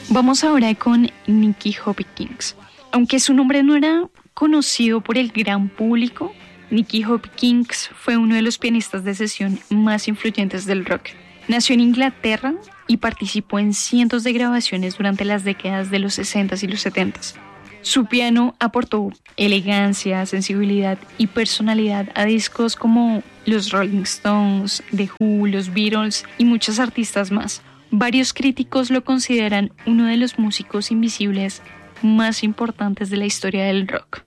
Vamos ahora con Nicky Hopkins. Aunque su nombre no era conocido por el gran público, Nicky Hopkins fue uno de los pianistas de sesión más influyentes del rock. Nació en Inglaterra y participó en cientos de grabaciones durante las décadas de los 60s y los 70s. Su piano aportó elegancia, sensibilidad y personalidad a discos como los Rolling Stones, The Who, los Beatles y muchos artistas más. Varios críticos lo consideran uno de los músicos invisibles más importantes de la historia del rock.